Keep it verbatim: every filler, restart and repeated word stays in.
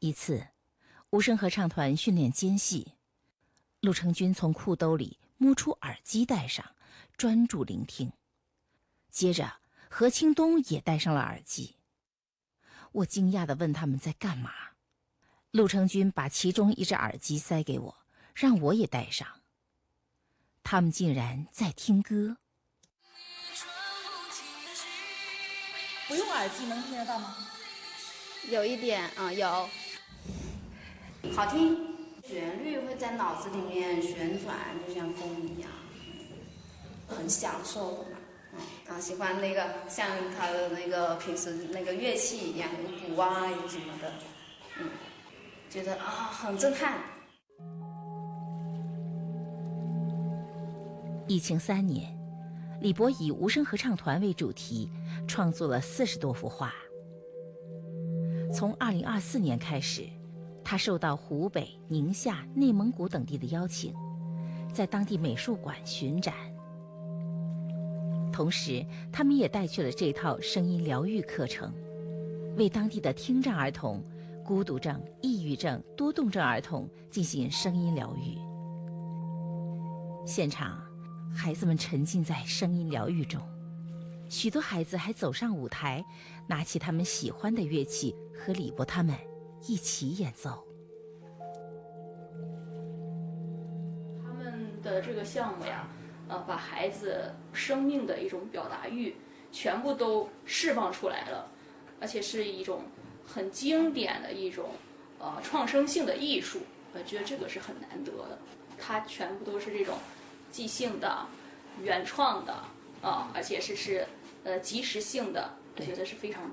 一次，无声合唱团训练间隙，陆成军从裤兜里摸出耳机戴上，专注聆听。接着何清东也戴上了耳机。我惊讶地问他们在干嘛。陆成军把其中一只耳机塞给我，让我也戴上。他们竟然在听歌。 不用耳机能听得到吗？ 有一点啊、嗯，有。好听，旋律会在脑子里面旋转，就像风一样，很享受的嘛。嗯，啊，喜欢那个像他的那个平时那个乐器一样，有鼓啊，有什么的，嗯，觉得啊很震撼。 疫情三年，李博以无声合唱团为主题，创作了四十多幅画。从二零二四年开始，他受到湖北、宁夏、内蒙古等地的邀请，在当地美术馆巡展。同时，他们也带去了这套声音疗愈课程，为当地的听障儿童、孤独症、抑郁症、多动症儿童进行声音疗愈。现场，孩子们沉浸在声音疗愈中，许多孩子还走上舞台，拿起他们喜欢的乐器，和李博他们一起演奏。 他们的这个项目呀，呃，把孩子生命的一种表达欲全部都释放出来了，而且是一种很经典的一种呃创生性的艺术。我觉得这个是很难得的，它全部都是这种即兴的、原创的啊、呃，而且是是呃即时性的，我觉得是非常